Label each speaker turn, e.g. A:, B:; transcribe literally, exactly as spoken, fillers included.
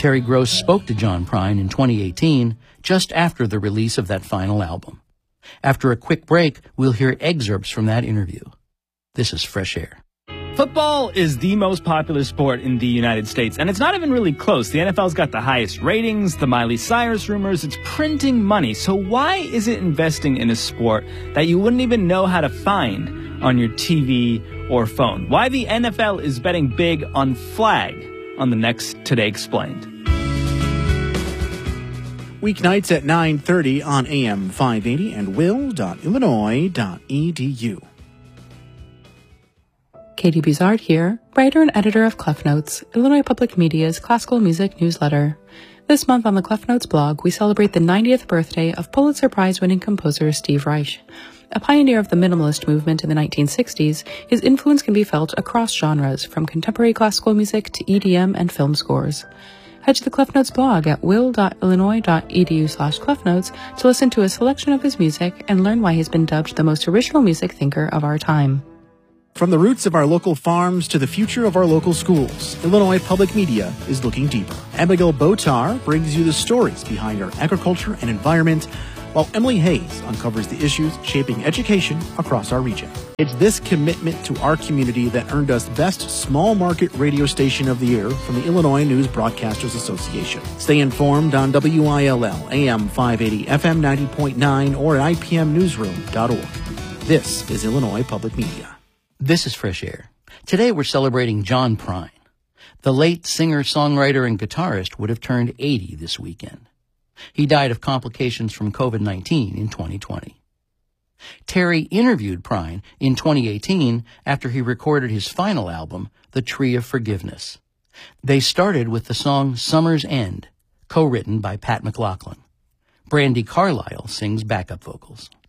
A: Terry Gross spoke to John Prine in twenty eighteen, just after the release of that final album. After a quick break, we'll hear excerpts from that interview. This is Fresh Air.
B: Football is the most popular sport in the United States, and it's not even really close. The N F L's got the highest ratings, the Miley Cyrus rumors, it's printing money. So why is it investing in a sport that you wouldn't even know how to find on your T V or phone? Why the N F L is betting big on flag on the next Today Explained.
C: Weeknights at nine thirty on A M five eighty and will dot illinois dot e d u.
D: Katie Buzard here, writer and editor of Clef Notes, Illinois Public Media's classical music newsletter. This month on the Clef Notes blog, we celebrate the ninetieth birthday of Pulitzer Prize-winning composer Steve Reich. A pioneer of the minimalist movement in the nineteen sixties, his influence can be felt across genres, from contemporary classical music to E D M and film scores. Head to the Clef Notes blog at will dot illinois dot e d u slash clefnotes to listen to a selection of his music and learn why he's been dubbed the most original music thinker of our time.
C: From the roots of our local farms to the future of our local schools, Illinois Public Media is looking deeper. Abigail Botar brings you the stories behind our agriculture and environment, while Emily Hayes uncovers the issues shaping education across our region. It's this commitment to our community that earned us Best Small Market Radio Station of the Year from the Illinois News Broadcasters Association. Stay informed on W I L L, A M five eighty, F M ninety point nine, or at I P M newsroom dot org. This is Illinois Public Media.
A: This is Fresh Air. Today we're celebrating John Prine. The late singer, songwriter, and guitarist would have turned eighty this weekend. He died of complications from covid nineteen in twenty twenty. Terry interviewed Prine in twenty eighteen after he recorded his final album, The Tree of Forgiveness. They started with the song Summer's End, co-written by Pat McLaughlin. Brandi Carlile sings backup vocals.